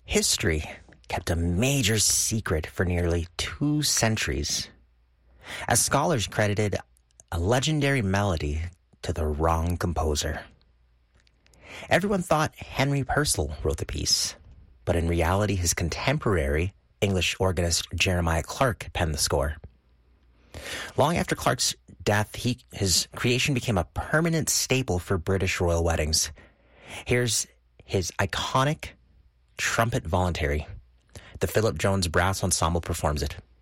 History kept a major secret for nearly 2 centuries, as scholars credited a legendary melody to the wrong composer. Everyone thought Henry Purcell wrote the piece, but in reality his contemporary, English organist Jeremiah Clarke, penned the score. Long after Clarke's death, his creation became a permanent staple for British royal weddings. Here's his iconic Trumpet Voluntary. The Philip Jones Brass Ensemble performs it.